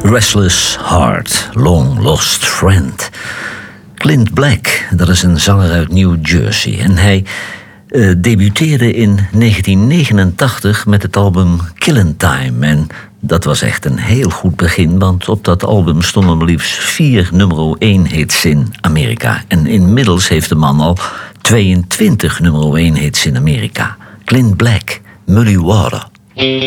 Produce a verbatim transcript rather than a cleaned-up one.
Restless Heart, Long Lost Friend. Clint Black, dat is een zanger uit New Jersey. En hij uh, debuteerde in negentien negenentachtig met het album Killin' Time. En dat was echt een heel goed begin, want op dat album stonden maar liefst vier nummer één hits in Amerika. En inmiddels heeft de man al tweeëntwintig nummer één hits in Amerika. Clint Black, Muddy Water.